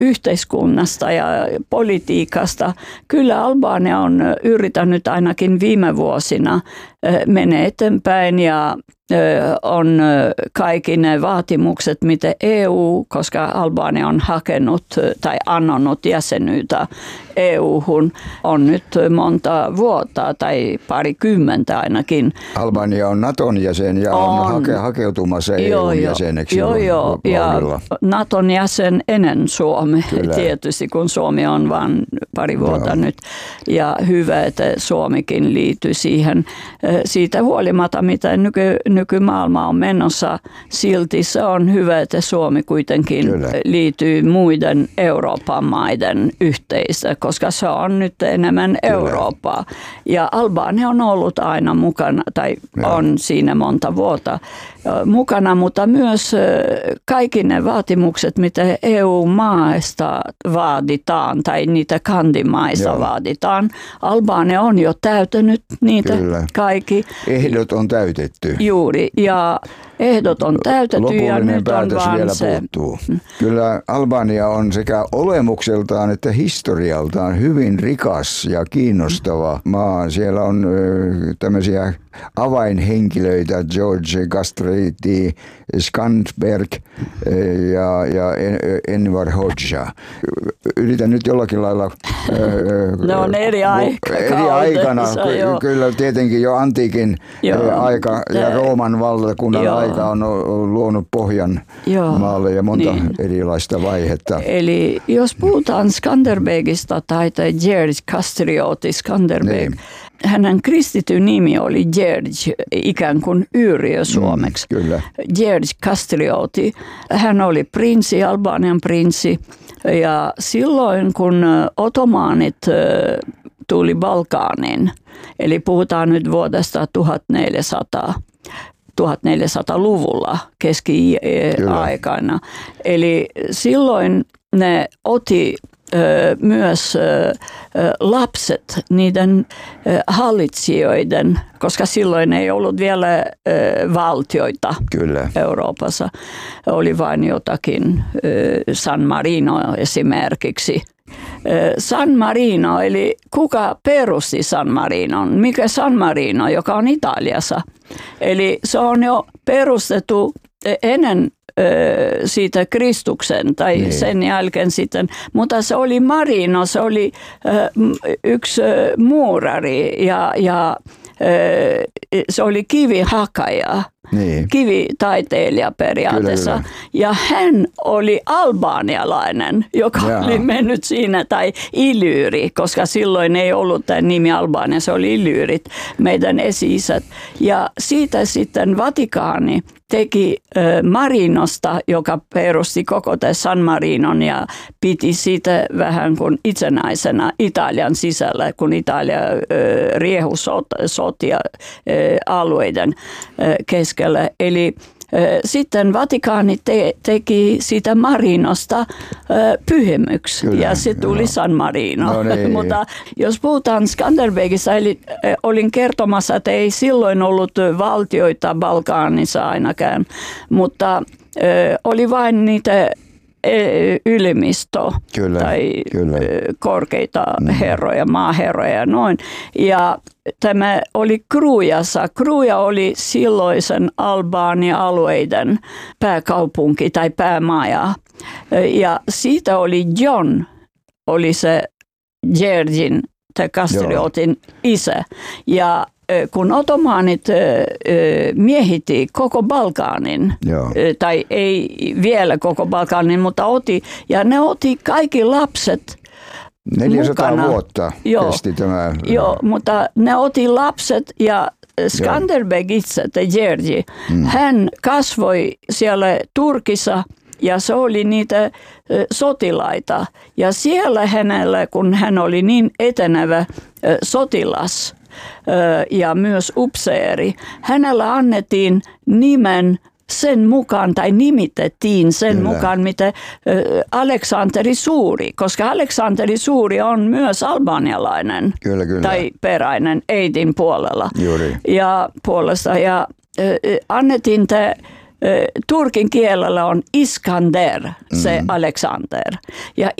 yhteiskunnasta ja politiikasta. Kyllä Albania on yrittänyt ainakin viime vuosina mennä eteenpäin ja on kaikki ne vaatimukset, mitä EU, koska Albania on hakenut tai annonut jäsenyyttä EU-hun, on nyt monta vuotta tai parikymmentä ainakin. Albania on Naton jäsen ja on hakeutumassa EU-jäseneksi. Joo, ja Naton jäsen ennen Suomi, tietysti kun Suomi on vain pari vuotta nyt. Ja hyvä, että Suomikin liittyy siihen. Siitä huolimatta, mitä nykymaailma on menossa, silti se on hyvä, että Suomi kuitenkin liittyy muiden Euroopan maiden yhteisöön, koska se on nyt enemmän Eurooppaa. Ja Albania on ollut aina mukana, tai on siinä monta vuotta mukana, mutta myös kaikki ne vaatimukset, mitä EU-maista vaaditaan, tai niitä kandimaista vaaditaan. Albania on jo täytänyt niitä kaikki. Ehdot on täytetty. Juuri, ja ehdot on täytetty ja nyt on vaan vielä se. Puuttuu. Kyllä Albania on sekä olemukseltaan että historialtaan hyvin rikas ja kiinnostava maa. Siellä on tämmöisiä avainhenkilöitä, George Gastriti, Skanderberg ja Enver Hoxha. Yritän nyt jollakin lailla ne on eri aikana. Kyllä tietenkin jo antiikin aika ja Rooman valtakunnan aika on luonut pohjan maalle ja monta erilaista vaihetta. Eli jos puhutaan Skanderbergista tai George Kastrioti Skanderberg, hänen kristityn nimi oli George, ikään kuin Yrjö suomeksi. Kyllä. George Kastrioti. Hän oli prinssi, Albanian prinssi. Ja silloin kun ottomaanit tuli Balkaniin, eli puhutaan nyt vuodesta 1400-luvulla keski-aikana. Eli silloin ne otti myös lapset niiden hallitsijoiden, koska silloin ei ollut vielä valtioita Euroopassa. Oli vain jotakin, San Marino esimerkiksi. San Marino, eli kuka perusti San Marinon? Mikä San Marino, joka on Italiassa? Eli se on jo perustettu ennen siitä Kristuksen tai sen jälkeen sitten, mutta se oli Marino, se oli yksi muurari ja se oli kivihakaja. Kivitaiteilija periaatteessa. Kyllä. Ja hän oli albanialainen, joka oli mennyt siinä, tai Ilyyri, koska silloin ei ollut tämä nimi Albania, se oli Ilyyrit, meidän esi-isät. Ja siitä sitten Vatikaani teki Marinosta, joka perusti koko tämän San Marinon ja piti siitä vähän kuin itsenäisenä Italian sisällä, kun Italia riehui sotia alueiden keskellä. Eli sitten Vatikaani teki siitä Marinosta pyhimyksi ja se tuli San Marino. No niin. Mutta jos puhutaan Skanderbergista, eli olin kertomassa, että ei silloin ollut valtioita Balkanissa ainakaan, mutta oli vain niitä ylimistö tai korkeita herroja, maaherroja ja noin. Ja tämä oli Krujassa. Kruja oli silloisen Albania-alueiden pääkaupunki tai päämaja. Ja siitä oli John, oli se Georgin tai Kastriotin isä. Ja kun ottomaanit miehitti koko Balkanin, tai ei vielä koko Balkanin, mutta ja ne otti kaikki lapset 400 mukana. Vuotta kesti tämä. Joo, mutta ne otti lapset ja Skanderberg itse, Georgi, hän kasvoi siellä Turkissa ja se oli niitä sotilaita. Ja siellä hänellä, kun hän oli niin etenevä sotilas, ja myös upseeri. Hänellä annettiin nimen sen mukaan, tai nimitettiin sen mukaan, mitä Aleksanteri Suuri, koska Aleksanteri Suuri on myös albanialainen tai peräinen äidin puolella. Ja puolesta. Ja annettiin turkin kielellä on Iskander, se Aleksander. Ja